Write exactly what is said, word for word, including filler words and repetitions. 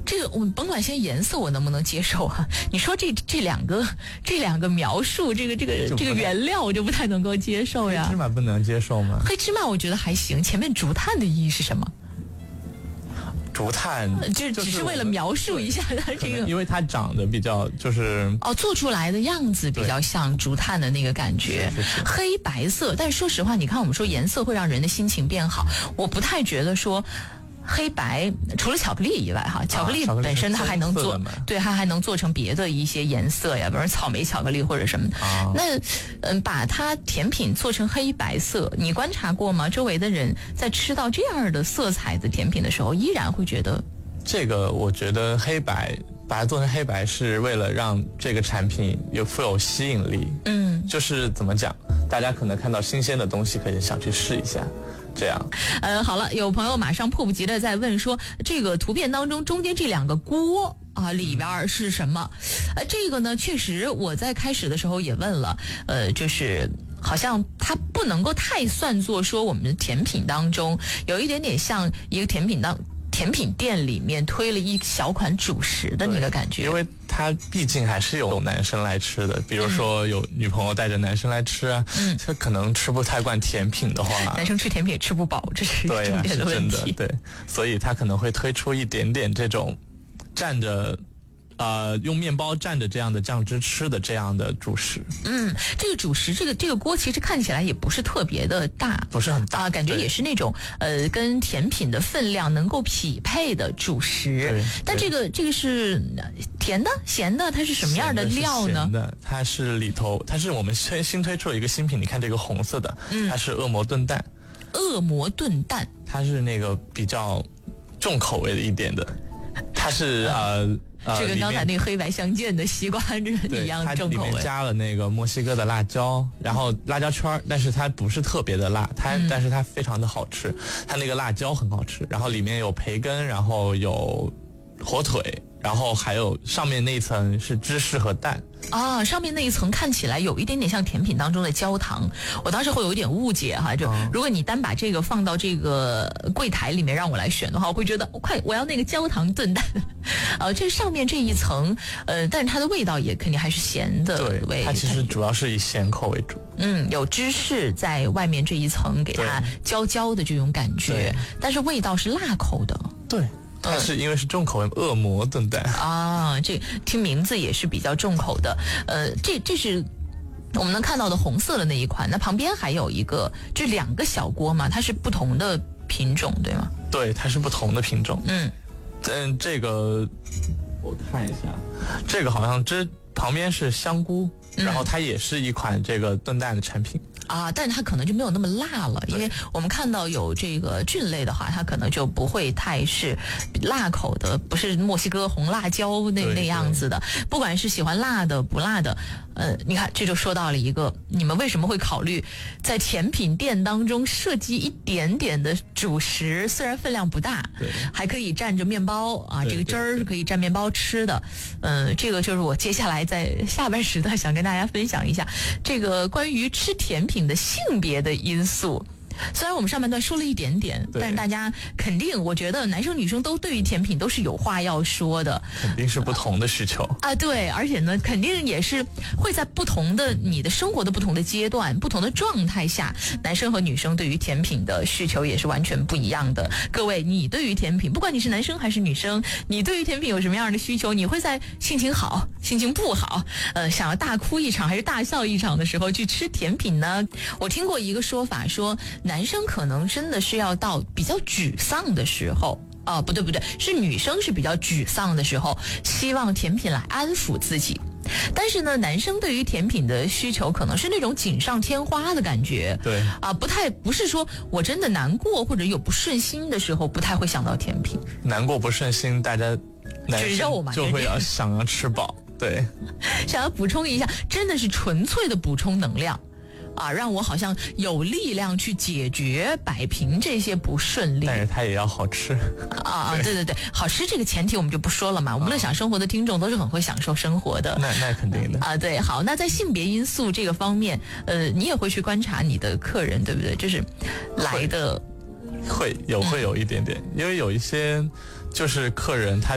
这个我们甭管先颜色我能不能接受啊？你说这这两个这两个描述，这个这个这个原料我就不太能够接受呀。 黑芝麻不能接受吗？ 黑芝麻我觉得还行。前面竹炭的意义是什么？ 竹炭就只是为了描述一下它这个， 因为它长得比较就是哦，做出来的样子比较像竹炭的那个感觉， 是是是黑白色。但是说实话，你看我们说颜色会让人的心情变好，我不太觉得说。黑白除了巧克力以外哈，巧克力本身它还能做，啊、对，它还能做成别的一些颜色呀，比如草莓巧克力或者什么。啊、那嗯，把它甜品做成黑白色，你观察过吗？周围的人在吃到这样的色彩的甜品的时候，依然会觉得这个，我觉得黑白把它做成黑白是为了让这个产品有富有吸引力。嗯，就是怎么讲，大家可能看到新鲜的东西，可以想去试一下。这样， 呃，好了，有朋友马上迫不及待在问说，这个图片当中中间这两个锅啊，里边是什么？呃，这个呢，确实我在开始的时候也问了，呃，就是好像它不能够太算作说我们的甜品当中有一点点像一个甜品当。甜品店里面推了一小款主食的那个感觉， 因为它毕竟还是有男生来吃的，比如说有女朋友带着男生来吃啊，嗯，他可能吃不太惯甜品的话， 男生吃甜品也吃不饱，这是重点的问题。 对、啊、是真的，对，所以他可能会推出一点点这种蘸着。呃，用面包蘸着这样的酱汁吃的这样的主食。 嗯，这个主食，这个这个锅其实看起来也不是特别的大， 不是很大， 啊，感觉也是那种呃跟甜品的分量能够匹配的主食。但这个这个是甜的、咸的，它是什么样的料呢？ 咸的，它是里头，它是我们新新推出了一个新品，你看这个红色的，嗯，它是恶魔炖蛋。 恶魔炖蛋， 它是那个比较重口味的一点的，它是呃。 呃，这跟刚才那个黑白相间的西瓜一样重口味。 它里面加了那个墨西哥的辣椒，然后辣椒圈，但是它不是特别的辣，它、嗯、但是它非常的好吃，它那个辣椒很好吃，然后里面有培根，然后有火腿，然后还有上面那一层是芝士和蛋。 啊，上面那一层看起来有一点点像甜品当中的焦糖，我当时会有一点误解哈。就如果你单把这个放到这个柜台里面让我来选的话，我会觉得我快我要那个焦糖炖蛋。呃，这上面这一层，呃，但是它的味道也肯定还是咸的味。 对，它其实主要是以咸口为主。 嗯，有芝士在外面这一层给它焦焦的这种感觉，但是味道是辣口的。 对。它是因为是重口味，恶魔炖蛋啊，这听名字也是比较重口的。呃，这这是我们能看到的红色的那一款，那旁边还有一个，这两个小锅嘛，它是不同的品种，对吗？ 对，它是不同的品种。 嗯， 嗯，这个我看一下，这个好像这旁边是香菇，嗯、然后它也是一款这个炖蛋的产品。 啊，但是它可能就没有那么辣了，因为我们看到有这个菌类的话，它可能就不会太是辣口的，不是墨西哥红辣椒那那样子的。不管是喜欢辣的不辣的，呃，你看这就说到了一个，你们为什么会考虑在甜品店当中设计一点点的主食，虽然分量不大， 对， 还可以蘸着面包啊，这个汁儿是可以蘸面包吃的。嗯、呃，这个就是我接下来在下半时段想跟大家分享一下这个关于吃甜品的性别的因素。虽然我们上半段说了一点点，但是大家肯定，我觉得男生女生都对于甜品都是有话要说的， 肯定是不同的需求啊。对，而且呢，肯定也是会在不同的你的生活的不同的阶段、不同的状态下，男生和女生对于甜品的需求也是完全不一样的。各位，你对于甜品，不管你是男生还是女生，你对于甜品有什么样的需求？你会在心情好、心情不好，呃，想要大哭一场还是大笑一场的时候去吃甜品呢？我听过一个说法说，男生可能真的是要到比较沮丧的时候啊，不对不对，是女生是比较沮丧的时候，希望甜品来安抚自己。但是呢，男生对于甜品的需求可能是那种锦上添花的感觉， 对啊，不太不是说我真的难过或者有不顺心的时候，不太会想到甜品。 难过不顺心，大家男生就会要想要吃饱，对， 想要补充一下，真的是纯粹的补充能量。啊，让我好像有力量去解决、摆平这些不顺利。 但是它也要好吃啊啊！对对对，好吃这个前提我们就不说了嘛。我们乐享生活的听众都是很会享受生活的， 那那肯定的啊。对，好，那在性别因素这个方面，呃，你也会去观察你的客人，对不对？就是来的会有会有一点点，嗯、因为有一些就是客人他